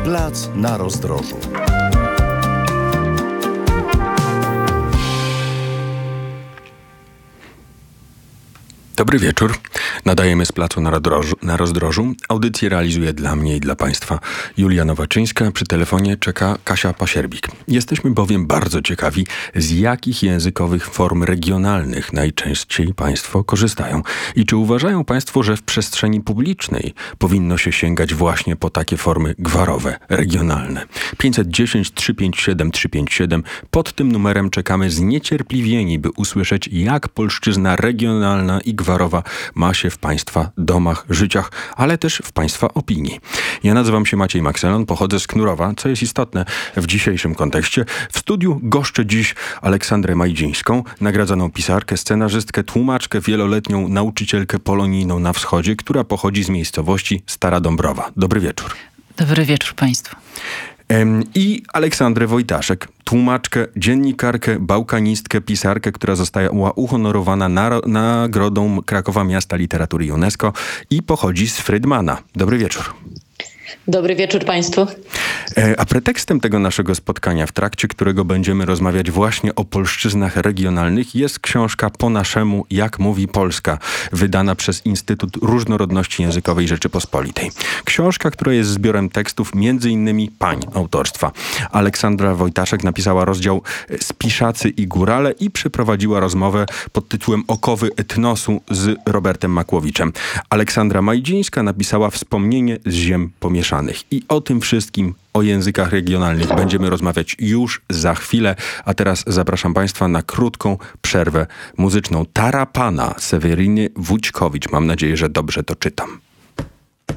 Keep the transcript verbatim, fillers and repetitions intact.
Plac na Rozdrożu. Dobry wieczór. Nadajemy z Placu na, Rodrożu, na Rozdrożu. Audycję realizuje dla mnie i dla Państwa Julia Nowaczyńska. Przy telefonie czeka Kasia Pasierbik. Jesteśmy bowiem bardzo ciekawi, z jakich językowych form regionalnych najczęściej Państwo korzystają. I czy uważają Państwo, że w przestrzeni publicznej powinno się sięgać właśnie po takie formy gwarowe, regionalne? pięćset dziesięć trzysta pięćdziesiąt siedem trzysta pięćdziesiąt siedem. Pod tym numerem czekamy zniecierpliwieni, by usłyszeć, jak polszczyzna regionalna i gwarowa ma się w Państwa domach, życiach, ale też w Państwa opinii. Ja nazywam się Maciej Makselon, pochodzę z Knurowa, co jest istotne w dzisiejszym kontekście. W studiu goszczę dziś Aleksandrę Majdzińską, nagradzaną pisarkę, scenarzystkę, tłumaczkę, wieloletnią nauczycielkę polonijną na wschodzie, która pochodzi z miejscowości Stara Dąbrowa. Dobry wieczór. Dobry wieczór Państwu. I Aleksandrę Wojtaszek, tłumaczkę, dziennikarkę, bałkanistkę, pisarkę, która została uhonorowana naro- Nagrodą Krakowa Miasta Literatury UNESCO i pochodzi z Frydmana. Dobry wieczór. Dobry wieczór Państwu. A pretekstem tego naszego spotkania, w trakcie którego będziemy rozmawiać właśnie o polszczyznach regionalnych, jest książka Po naszemu, jak mówi Polska, wydana przez Instytut Różnorodności Językowej Rzeczypospolitej. Książka, która jest zbiorem tekstów między innymi pań autorstwa. Aleksandra Wojtaszek napisała rozdział Spiszacy i górale i przeprowadziła rozmowę pod tytułem Okowy etnosu z Robertem Makłowiczem. Aleksandra Majdzińska napisała Wspomnienie z ziem pomieszanych. I o tym wszystkim, o językach regionalnych będziemy rozmawiać już za chwilę, a teraz zapraszam Państwa na krótką przerwę muzyczną. Tarapana Seweryny Wójcikowicz. Mam nadzieję, że dobrze to czytam.